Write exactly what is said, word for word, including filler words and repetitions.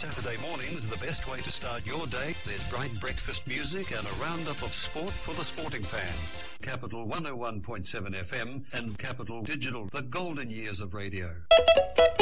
Saturday mornings are the best way to start your day. There's bright breakfast music and a roundup of sport for the sporting fans. Capital one oh one point seven F M and Capital Digital, the golden years of radio.